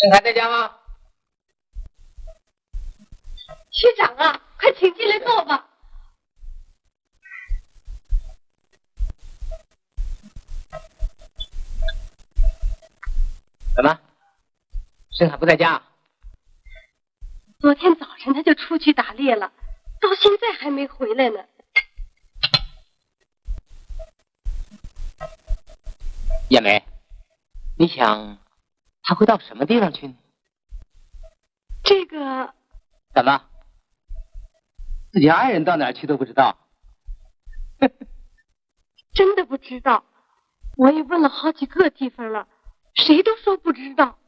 盛海在家吗？ 区长啊，快请进来坐吧。 怎么？盛海不在家？ 昨天早晨他就出去打猎了，到现在还没回来呢。 燕梅，你想他会到什么地方去呢？ 这个怎么？自己爱人到哪儿去都不知道？ 真的不知道，我也问了好几个地方了，谁都说不知道。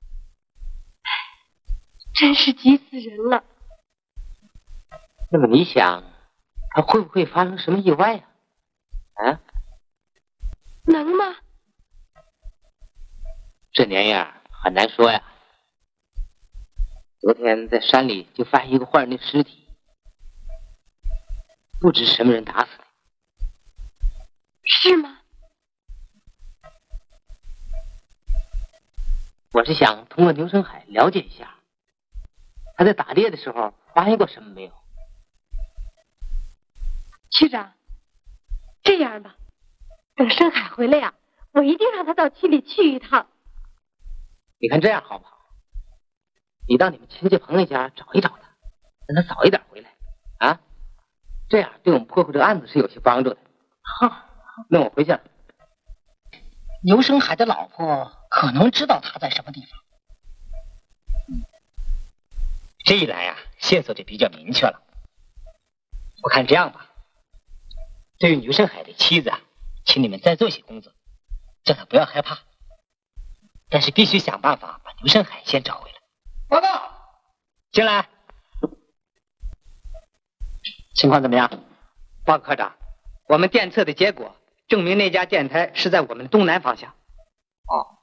真是急死人了。 那么你想，他会不会发生什么意外呀？啊？ 能吗？ 这年样很难说呀。昨天在山里就发现一个坏人的尸体，不知什么人打死的。 是吗？ 我是想通过牛生海了解一下，他在打猎的时候发现过什么没有？ 区长，这样吧，等深海回来呀，我一定让他到区里去一趟。 你看这样好不好？你到你们亲戚朋友家找一找他，让他早一点回来啊，这样对我们破获这个案子是有些帮助的。 好， 那我回去了。 牛生海的老婆可能知道他在什么地方。 这一来呀，线索就比较明确了。我看这样吧，对于牛生海的妻子啊，请你们再做些工作，叫他不要害怕，但是必须想办法把牛生海先找回来。 报告， 进来。情况怎么样？ 报告科长，我们电测的结果证明那家电台是在我们的东南方向。 哦，